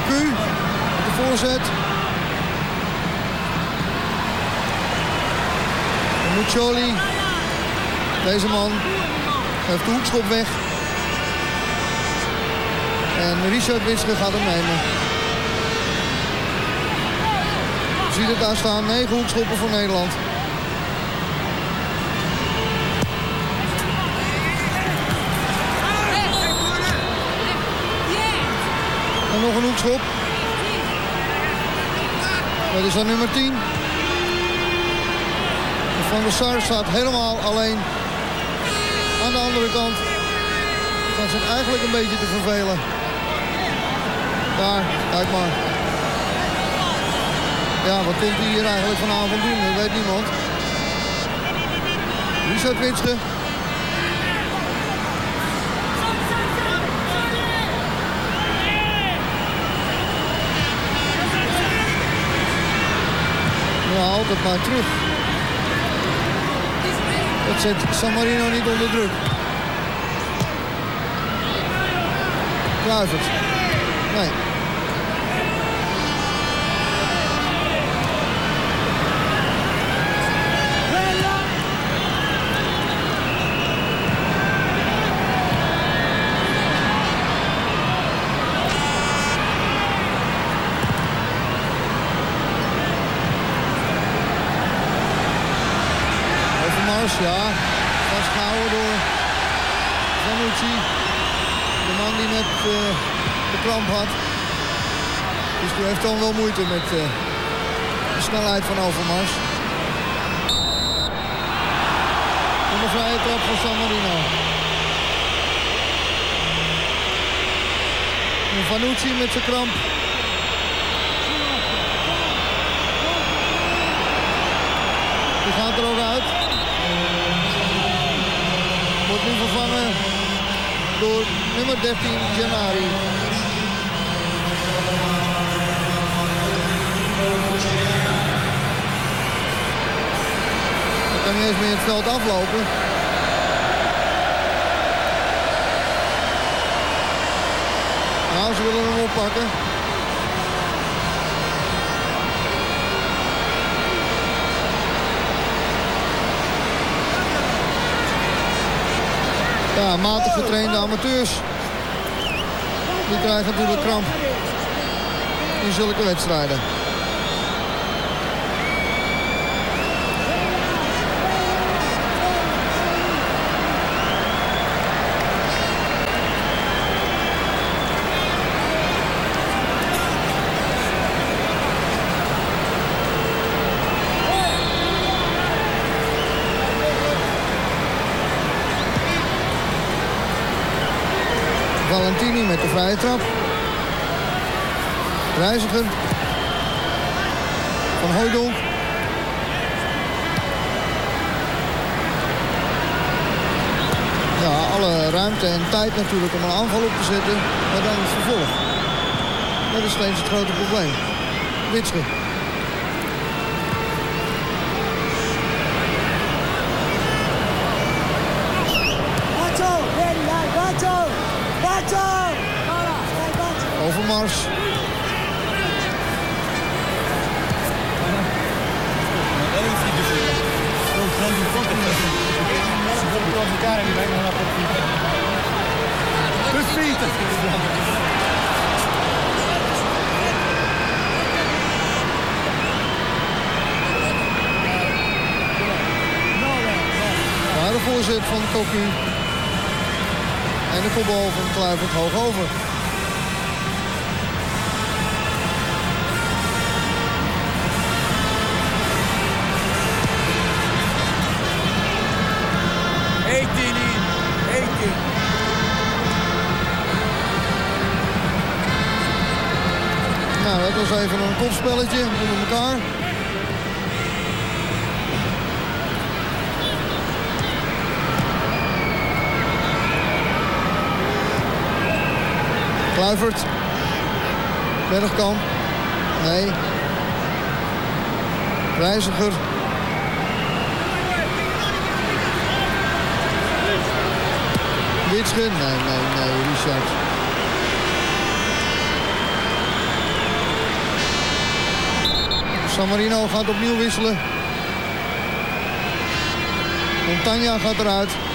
Cocu met de voorzet. Muccioli. Deze man heeft de hoekschop weg. En Richard Witsche gaat hem nemen. Je ziet het daar staan, 9 hoekschoppen voor Nederland. En nog een hoekschop. Dat is dan nummer 10. Van der Sar staat helemaal alleen aan de andere kant. Dat zit eigenlijk een beetje te vervelen. Daar, kijk maar. Ja, wat komt hij hier eigenlijk vanavond doen? Dat weet niemand. Richard Witsche. Ja, altijd maar terug. Dat zet San Marino niet onder druk. Kluivert. Nee. Ja, vastgehouden door Zanucci. De man die net de kramp had. Dus die heeft dan wel moeite met de snelheid van Overmars. En een vrije trap voor San Marino. En Vanucci met zijn kramp. Die gaat er ook uit. Wordt nu vervangen door nummer 13, Gennari. Hij kan niet eens meer het veld aflopen. Nou, ze willen hem oppakken. Ja, matig getrainde amateurs. Die krijgen natuurlijk kramp in zulke wedstrijden. Valentini met de vrije trap. Reiziger. Van Hooijdonk. Ja, alle ruimte en tijd natuurlijk om een aanval op te zetten. Maar dan het vervolg. Dat is steeds het grote probleem. Witsche. Overmars. Maar de voorzet van Cocu. En de kopbal van Kluivert hoog over. Nou, dat was even een kopspelletje onder elkaar. Kluivert. Bergkamp. Nee. Reiziger. Witsche. Nee, Richard. San Marino gaat opnieuw wisselen. Montagna gaat eruit.